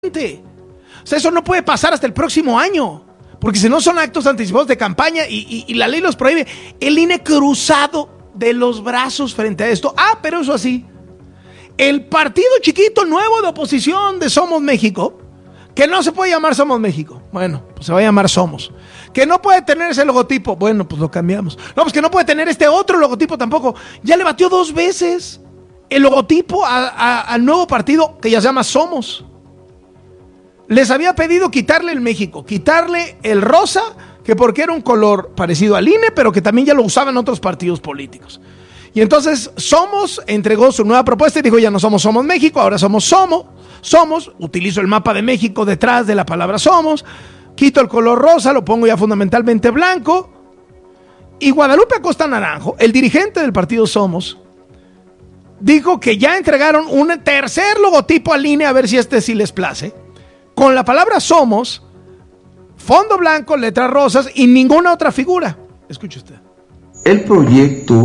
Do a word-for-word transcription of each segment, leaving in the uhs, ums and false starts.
O sea, eso no puede pasar hasta el próximo año, porque si no son actos anticipados de campaña y, y, y la ley los prohíbe. El I N E cruzado de los brazos frente a esto. Ah, pero eso así. El partido chiquito nuevo de oposición de Somos México, que no se puede llamar Somos México, bueno, pues se va a llamar Somos. Que no puede tener ese logotipo, bueno, pues lo cambiamos. No, pues que no puede tener este otro logotipo tampoco. Ya le batió dos veces el logotipo a, a, al nuevo partido que ya se llama Somos. Les había pedido quitarle el México, quitarle el rosa, que porque era un color parecido al I N E, pero que también ya lo usaban otros partidos políticos. Y entonces Somos entregó su nueva propuesta y dijo, ya no somos Somos México, ahora somos Somos. Somos, utilizo el mapa de México detrás de la palabra Somos, quito el color rosa, lo pongo ya fundamentalmente blanco. Y Guadalupe Acosta Naranjo, el dirigente del partido Somos, dijo que ya entregaron un tercer logotipo al I N E, a ver si este sí les place, con la palabra Somos, fondo blanco, letras rosas y ninguna otra figura. Escuche usted. El proyecto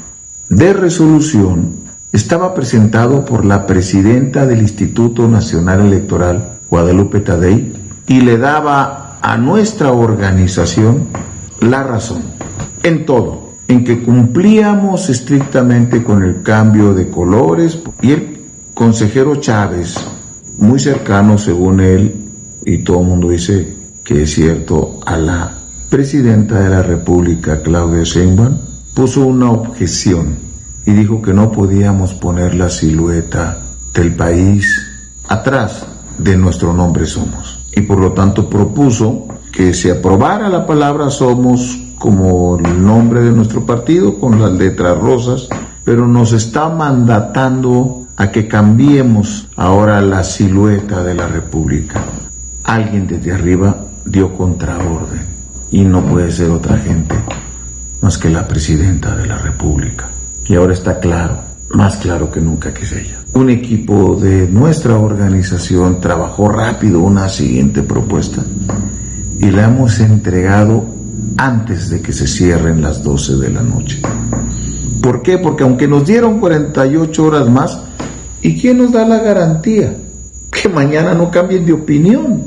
de resolución estaba presentado por la presidenta del Instituto Nacional Electoral, Guadalupe Tadei, y le daba a nuestra organización la razón en todo, en que cumplíamos estrictamente con el cambio de colores, y el consejero Chávez, muy cercano según él, y todo el mundo dice que es cierto, a la presidenta de la República, Claudia Sheinbaum, puso una objeción y dijo que no podíamos poner la silueta del país atrás de nuestro nombre Somos, y por lo tanto propuso que se aprobara la palabra Somos como el nombre de nuestro partido con las letras rosas, pero nos está mandatando a que cambiemos ahora la silueta de la República. Alguien desde arriba dio contraorden y no puede ser otra gente más que la presidenta de la República. Y ahora está claro, más claro que nunca, que es ella. Un equipo de nuestra organización trabajó rápido una siguiente propuesta y la hemos entregado antes de que se cierren las doce de la noche. ¿Por qué? Porque aunque nos dieron cuarenta y ocho horas más, ¿y quién nos da la garantía que mañana no cambien de opinión?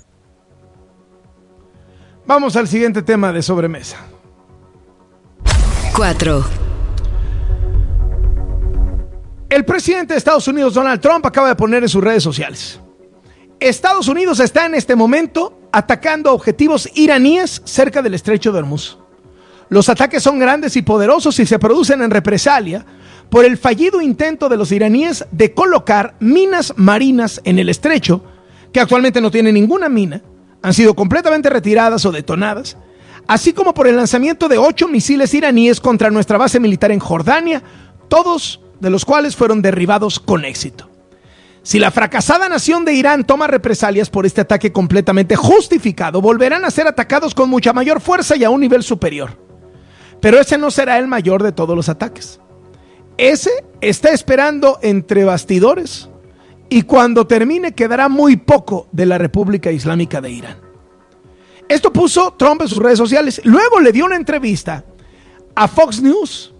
Vamos al siguiente tema de sobremesa. cuatro. El presidente de Estados Unidos, Donald Trump, acaba de poner en sus redes sociales: Estados Unidos está en este momento atacando objetivos iraníes cerca del estrecho de Hormuz. Los ataques son grandes y poderosos y se producen en represalia por el fallido intento de los iraníes de colocar minas marinas en el estrecho, que actualmente no tiene ninguna mina, han sido completamente retiradas o detonadas, así como por el lanzamiento de ocho misiles iraníes contra nuestra base militar en Jordania, todos de los cuales fueron derribados con éxito. Si la fracasada nación de Irán toma represalias por este ataque completamente justificado, volverán a ser atacados con mucha mayor fuerza y a un nivel superior. Pero ese no será el mayor de todos los ataques. Ese está esperando entre bastidores y cuando termine quedará muy poco de la República Islámica de Irán. Esto puso Trump en sus redes sociales. Luego le dio una entrevista a Fox News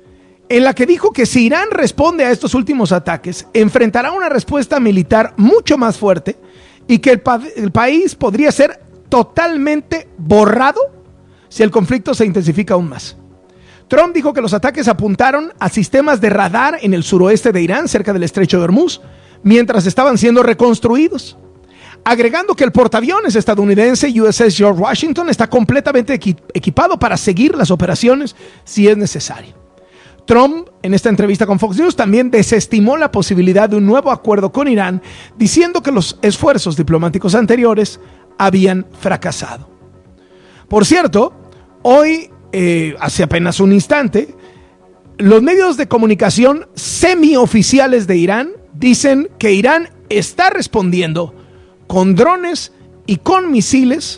en la que dijo que si Irán responde a estos últimos ataques, enfrentará una respuesta militar mucho más fuerte y que el, pa- el país podría ser totalmente borrado si el conflicto se intensifica aún más. Trump dijo que los ataques apuntaron a sistemas de radar en el suroeste de Irán, cerca del estrecho de Hormuz, mientras estaban siendo reconstruidos, agregando que el portaaviones estadounidense U S S George Washington está completamente equi- equipado para seguir las operaciones si es necesario. Trump, en esta entrevista con Fox News, también desestimó la posibilidad de un nuevo acuerdo con Irán, diciendo que los esfuerzos diplomáticos anteriores habían fracasado. Por cierto, hoy, eh, hace apenas un instante, los medios de comunicación semioficiales de Irán dicen que Irán está respondiendo con drones y con misiles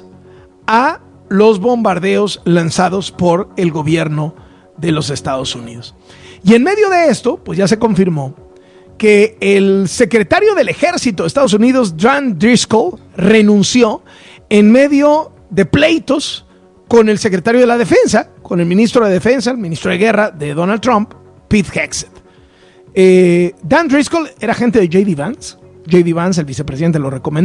a los bombardeos lanzados por el gobierno de los Estados Unidos. Y en medio de esto, pues ya se confirmó que el secretario del Ejército de Estados Unidos, Dan Driscoll, renunció en medio de pleitos con el secretario de la Defensa, con el ministro de Defensa, el ministro de Guerra de Donald Trump, Pete Hegseth. Eh, Dan Driscoll era agente de J D Vance, J D Vance, el vicepresidente, lo recomendó.